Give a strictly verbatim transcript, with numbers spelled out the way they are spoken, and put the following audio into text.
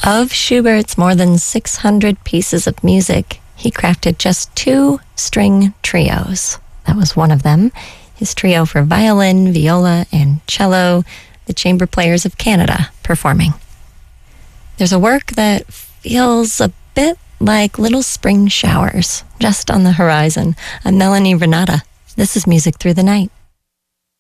Of Schubert's more than six hundred pieces of music, he crafted just two string trios. That was one of them, his trio for violin, viola, and cello, the Chamber Players of Canada performing. There's a work that feels a bit like little spring showers just on the horizon. I'm Melanie Renata. This is Music Through the Night.